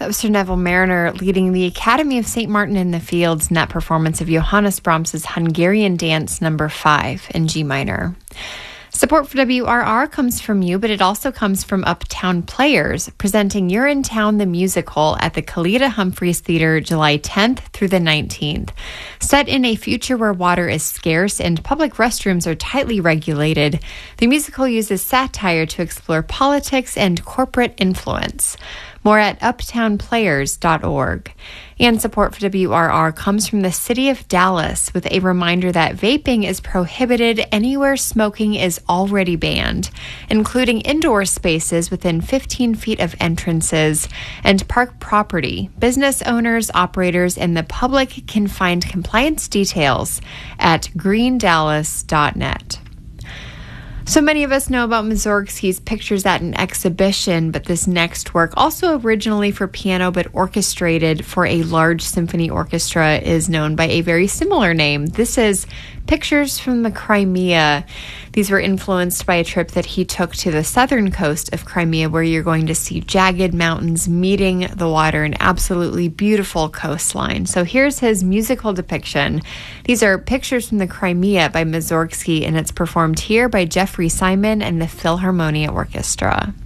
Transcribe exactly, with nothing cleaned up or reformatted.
That was Sir Neville Marriner leading the Academy of Saint Martin in the Fields in that performance of Johannes Brahms's Hungarian Dance number five in G minor. Support for W R R comes from you, but it also comes from Uptown Players, presenting You're in Town the Musical at the Kalita Humphreys Theater July tenth through the nineteenth. Set in a future where water is scarce and public restrooms are tightly regulated, the musical uses satire to explore politics and corporate influence. More at uptown players dot org. And support for W R R comes from the City of Dallas with a reminder that vaping is prohibited anywhere smoking is already banned, including indoor spaces within fifteen feet of entrances and park property. Business owners, operators, and the public can find compliance details at green dallas dot net. So many of us know about Mussorgsky's Pictures at an Exhibition, but this next work, also originally for piano but orchestrated for a large symphony orchestra, is known by a very similar name. This is Pictures from the Crimea. These were influenced by a trip that he took to the southern coast of Crimea, where you're going to see jagged mountains meeting the water, an absolutely beautiful coastline. So here's his musical depiction. These are Pictures from the Crimea by Mussorgsky, and it's performed here by Jeffrey Simon and the Philharmonia Orchestra.